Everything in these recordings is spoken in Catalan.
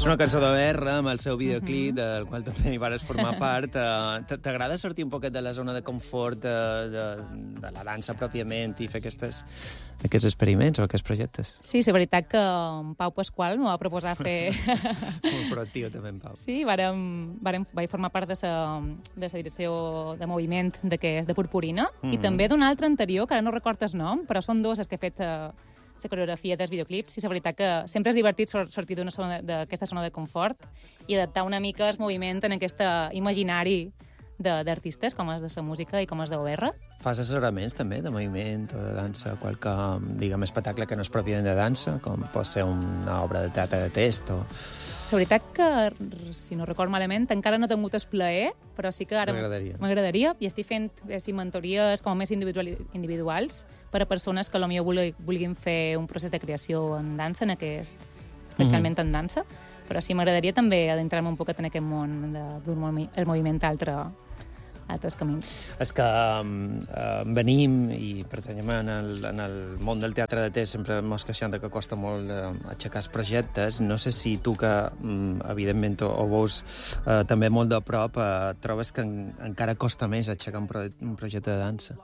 És una cançó de Berra, amb el seu videoclip, del qual també hi vares formar part. T'agrada sortir un poquet de la zona de confort de la dansa pròpiament i fer aquests experiments o aquests projectes? Sí, és veritat que en Pau Pasqual m'ho va proposar fer... Molt proactiu, també, en Pau. Sí, vaig formar part de la direcció de moviment de Purpurina i també d'un altre anterior, que ara no recordo el nom, però són dos els que he fet la coreografia dels videoclips, i és veritat que sempre és divertit sortir d'aquesta zona de confort i adaptar una mica el moviment en aquest imaginari d'artistes, com és de la música i com és d'OR. Fas assessoraments també de moviment o de dansa, qualque, diguem, espectacle que no és pròpiament de dansa, com pot ser una obra de teatre de test o... La veritat que, si no record malament, encara no he tingut el plaer, però sí que ara m'agradaria, i estic fent mentories com més individuals per a persones que potser vulguin fer un procés de creació en dansa, especialment en dansa, però sí m'agradaria també adentrar-me un poquet en aquest món del moviment a altres camins. És que venim i pertanyem en el món del teatre de test, sempre mos queixant que costa molt aixecar els projectes. No sé si tu, que evidentment ho veus també molt de prop, trobes que encara costa més aixecar un projecte de dansa.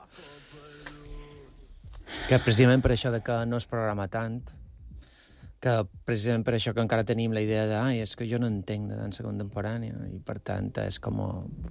Que precisament per això de que no es programa tant, que precisament per això que encara tenim la idea de és que jo no entenc de dansa contemporània i per tant és com...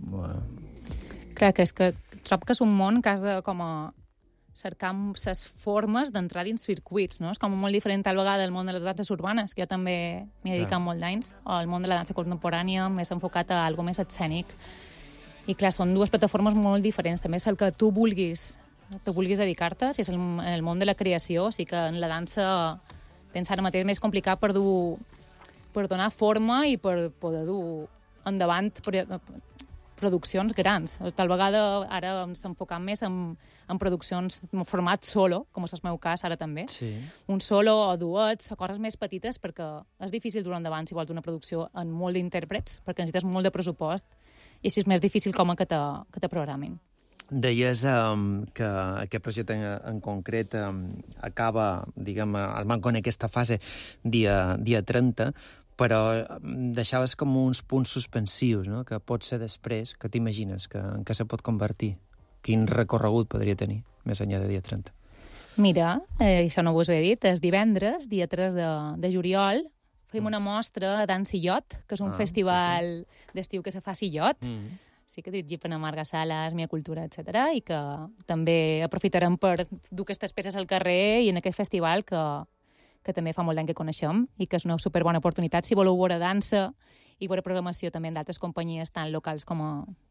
Clar, que és que trobo que és un món que has de cercar les formes d'entrar dins circuits, no? És com molt diferent tal vegada del món de les danses urbanes, que jo també m'hi he dedicat molt d'anys, o el món de la dansa contemporània més enfocat a alguna més escènic. I clar, són dues plataformes molt diferents. També és el que tu vulguis dedicar-te, si és el món de la creació, sí que en la dansa tens ara mateix més complicat per donar forma i per poder dur endavant produccions grans. Tal vegada ara ens enfocam més en produccions en format solo, com és el meu cas ara també. Sí. Un solo o duets o coses més petites, perquè és difícil dur endavant si vols una producció en molt d'intèrprets, perquè necessites molt de pressupost i així és més difícil com que te programin. Deies que aquest projecte en concret acaba, diguem, el manco en aquesta fase dia 30, però deixaves com uns punts suspensius, no? Que pot ser després, que t'imagines, en què se pot convertir? Quin recorregut podria tenir, més enllà de dia 30? Mira, això no us ho he dit, és divendres, dia 3 de juliol, fem una mostra a Dan Sillot, que és un festival d'estiu que se fa a Sillot, sí que dirigit per Marga Salas, Mia Cultura, etc. I que també aprofitarem per dur aquestes peces al carrer i en aquest festival que també fa molt d'any que coneixem i que és una superbona oportunitat si voleu veure dansa i veure programació també d'altres companyies tant locals com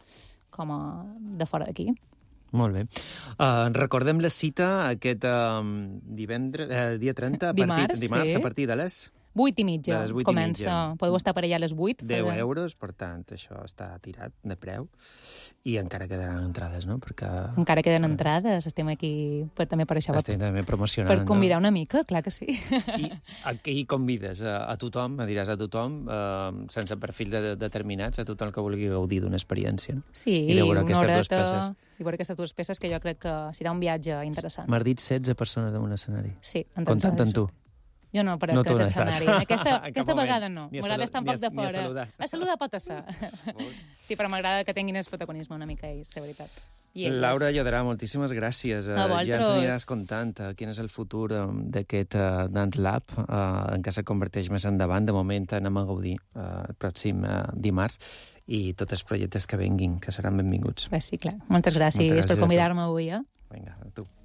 de fora d'aquí. Molt bé. Recordem la cita aquest divendres, dia 30, dimarts, a partir de les... 8:30 comença. Podeu estar per allà a les 8. 10 euros, per tant, això està tirat de preu. I encara quedaran entrades, no? Perquè... Encara queden entrades. Estem aquí també per això. Estem també promocionant. Per convidar una mica, clar que sí. I aquí convides a tothom, diràs a tothom, sense perfil determinats, a tothom que vulgui gaudir d'una experiència. No? Sí, i veure una horeta, peces. i veure aquestes dues peces que jo crec que serà un viatge interessant. M'has dit 16 persones en un escenari. Sí, comptant amb tu. Jo no apareixo a l'escenari. Aquesta vegada no. M'agrada estar un poc de fora. A saludar pot ser. Sí, però m'agrada que tinguin el protagonisme una mica ells, la veritat. Laura Lloderà, moltíssimes gràcies. A vosaltres. Ja ens aniràs contant quin és el futur d'aquest Dance Lab, en què se converteix més endavant. De moment anem a gaudir el pròxim dimarts i tots els projectes que venguin, que seran benvinguts. Sí, clar. Moltes gràcies per convidar-me avui. Vinga, a tu.